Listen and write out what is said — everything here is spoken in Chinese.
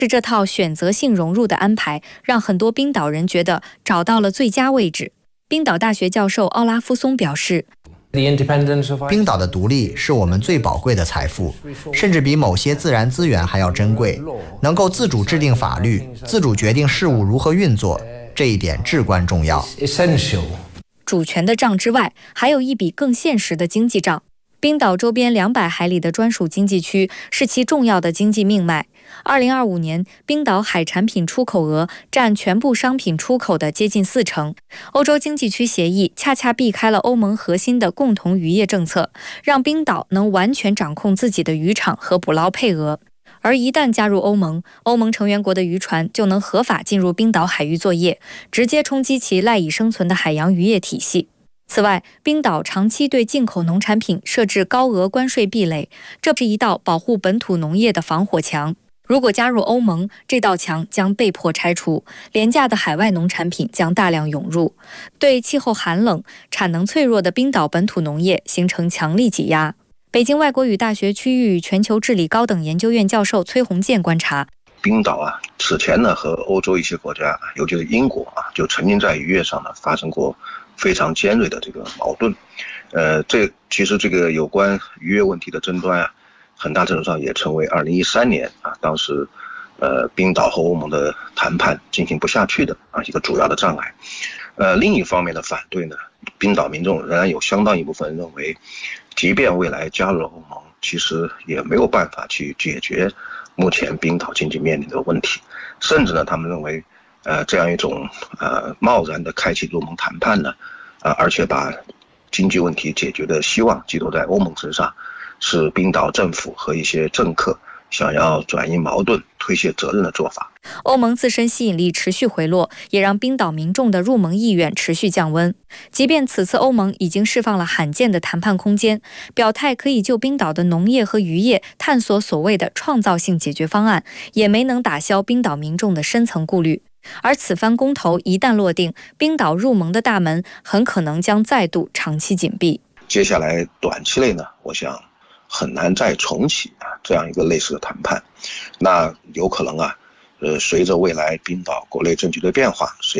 是这套选择性融入的安排，让很多冰岛人觉得找到了最佳位置。冰岛大学教授奥拉夫松表示， 冰岛的独立是我们最宝贵的财富，甚至比某些自然资源还要珍贵。能够自主制定法律，自主决定事务如何运作，这一点至关重要。 主权的账之外，还有一笔更现实的经济账。冰岛周边200海里的专属经济区是其重要的经济命脉。2025年，冰岛海产品出口额占全部商品出口的接近40%。欧洲经济区协议恰恰避开了欧盟核心的共同渔业政策，让冰岛能完全掌控自己的渔场和捕捞配额。而一旦加入欧盟，欧盟成员国的渔船就能合法进入冰岛海域作业，直接冲击其赖以生存的海洋渔业体系。此外，冰岛长期对进口农产品设置高额关税壁垒，这是一道保护本土农业的防火墙。如果加入欧盟，这道墙将被迫拆除，廉价的海外农产品将大量涌入，对气候寒冷、产能脆弱的冰岛本土农业形成强力挤压。北京外国语大学区域与全球治理高等研究院教授崔洪建观察， 冰岛此前呢和欧洲一些国家，尤其是英国就曾经在渔业上呢发生过非常尖锐的这个矛盾。其实这个有关渔业问题的争端很大程度上也成为2013年当时冰岛和欧盟的谈判进行不下去的一个主要的障碍。另一方面的反对呢，冰岛民众仍然有相当一部分人认为，即便未来加入了欧盟，其实也没有办法去解决目前冰岛经济面临的问题，甚至呢，他们认为，这样一种贸然的开启入盟谈判呢，而且把经济问题解决的希望寄托在欧盟身上，是冰岛政府和一些政客想要转移矛盾、推卸责任的做法。 欧盟自身吸引力持续回落，也让冰岛民众的入盟意愿持续降温。即便此次欧盟已经释放了罕见的谈判空间，表态可以就冰岛的农业和渔业探索所谓的创造性解决方案，也没能打消冰岛民众的深层顾虑。而此番公投一旦落定，冰岛入盟的大门很可能将再度长期紧闭。 接下来短期内呢，我想很难再重启这样一个类似的谈判。那有可能随着未来冰岛国内政局的变化，随